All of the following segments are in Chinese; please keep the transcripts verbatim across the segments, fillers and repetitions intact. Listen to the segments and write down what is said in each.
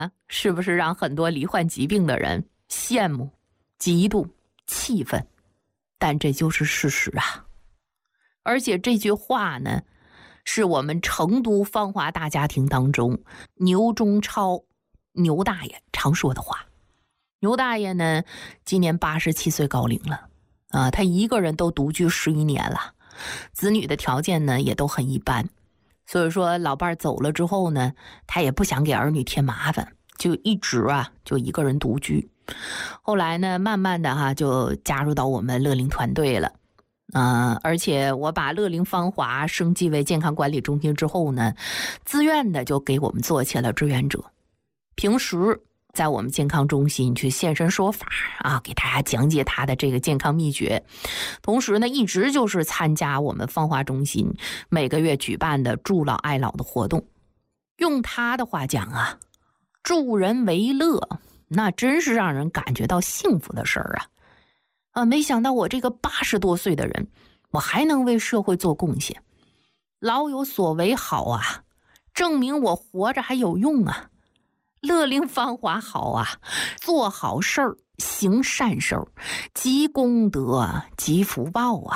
是不是让很多罹患疾病的人羡慕、嫉妒、气愤？但这就是事实啊。而且这句话呢，是我们成都芳华大家庭当中牛中超牛大爷常说的话。牛大爷呢，今年八十七岁高龄了啊，他一个人都独居十一年了，子女的条件呢也都很一般，所以说老伴走了之后呢，他也不想给儿女添麻烦，就一直啊就一个人独居。后来呢，慢慢的哈就加入到我们乐龄团队了。呃，而且我把乐龄芳华升级为健康管理中心之后呢，自愿的就给我们做起了志愿者。平时在我们健康中心去现身说法啊，给大家讲解他的这个健康秘诀。同时呢，一直就是参加我们芳华中心每个月举办的助老爱老的活动。用他的话讲啊，助人为乐，那真是让人感觉到幸福的事儿啊。啊，没想到我这个八十多岁的人，我还能为社会做贡献，老有所为好啊，证明我活着还有用啊。乐龄芳华好啊，做好事儿，行善事儿，积功德，积福报啊。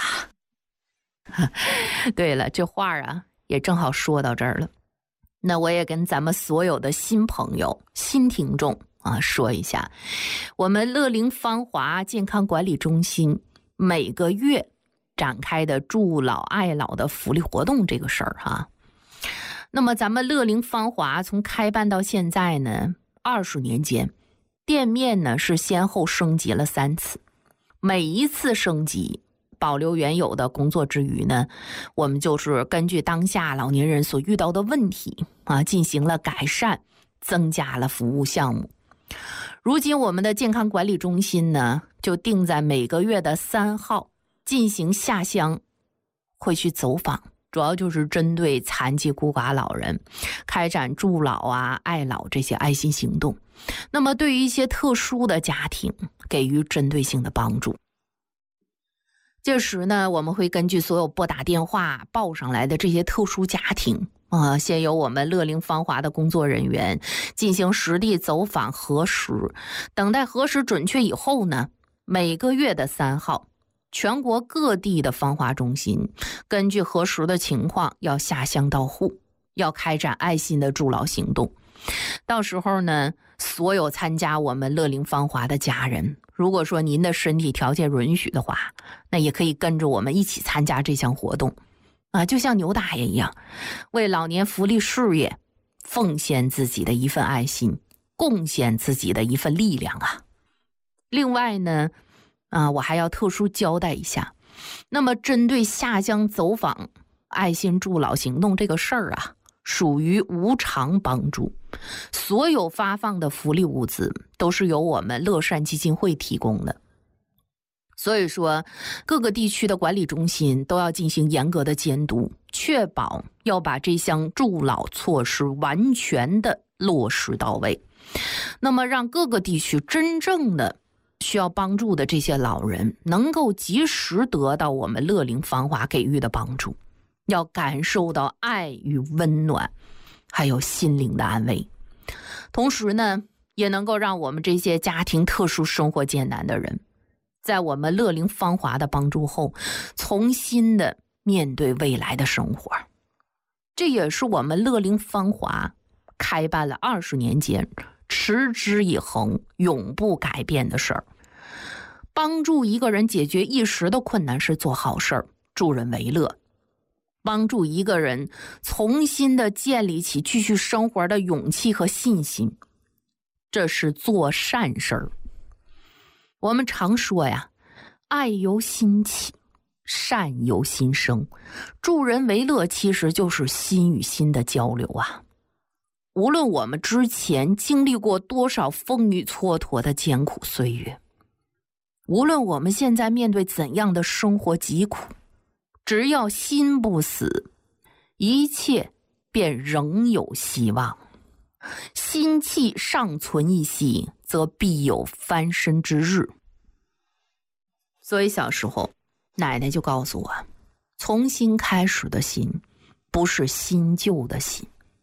对了，这话啊也正好说到这儿了。那我也跟咱们所有的新朋友、新听众啊说一下，我们乐龄芳华健康管理中心每个月展开的助老爱老的福利活动这个事儿哈。那么咱们乐龄芳华从开办到现在呢，二十年间，店面呢是先后升级了三次，每一次升级保留原有的工作之余呢，我们就是根据当下老年人所遇到的问题啊，进行了改善，增加了服务项目。如今我们的健康管理中心呢，就定在每个月的三号进行下乡会去走访，主要就是针对残疾孤寡老人开展助老啊、爱老这些爱心行动。那么对于一些特殊的家庭给予针对性的帮助。这时呢，我们会根据所有拨打电话报上来的这些特殊家庭啊、呃，先由我们乐龄芳华的工作人员进行实地走访核实，等待核实准确以后呢，每个月的三号，全国各地的芳华中心根据核实的情况要下乡到户，要开展爱心的助老行动。到时候呢，所有参加我们乐龄芳华的家人，如果说您的身体条件允许的话，那也可以跟着我们一起参加这项活动啊，就像牛大爷一样，为老年福利事业奉献自己的一份爱心，贡献自己的一份力量啊。另外呢，啊，我还要特殊交代一下，那么针对下乡走访爱心助老行动这个事儿啊，属于无偿帮助，所有发放的福利物资都是由我们乐善基金会提供的。所以说各个地区的管理中心都要进行严格的监督，确保要把这项助老措施完全的落实到位，那么让各个地区真正的需要帮助的这些老人能够及时得到我们乐龄芳华给予的帮助，要感受到爱与温暖，还有心灵的安慰。同时呢，也能够让我们这些家庭特殊生活艰难的人，在我们乐龄芳华的帮助后，重新的面对未来的生活。这也是我们乐龄芳华开办了二十年间持之以恒、永不改变的事儿。帮助一个人解决一时的困难是做好事儿，助人为乐。帮助一个人重新的建立起继续生活的勇气和信心，这是做善事儿。我们常说呀，爱由心起，善由心生，助人为乐其实就是心与心的交流啊。无论我们之前经历过多少风雨蹉跎的艰苦岁月，无论我们现在面对怎样的生活疾苦，只要心不死，一切便仍有希望。心气尚存一息，则必有翻身之日。所以小时候奶奶就告诉我，从新开始的心不是新旧的心，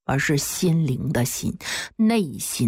而是心灵的心，内心。